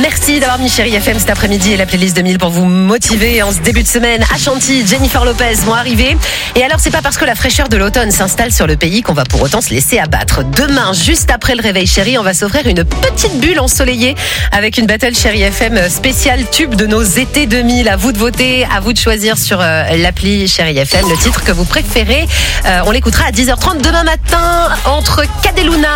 Merci d'avoir mis Chérie FM cet après-midi et la playlist 2000 pour vous motiver en ce début de semaine. Ashanti, Jennifer Lopez vont arriver. Et alors, c'est pas parce que la fraîcheur de l'automne s'installe sur le pays qu'on va pour autant se laisser abattre. Demain, juste après le réveil Chérie, on va s'offrir une petite bulle ensoleillée avec une battle Chérie FM spéciale tube de nos étés 2000. À vous de voter, à vous de choisir sur l'appli Chérie FM le titre que vous préférez. On l'écoutera à 10h30 demain matin entre Cadeluna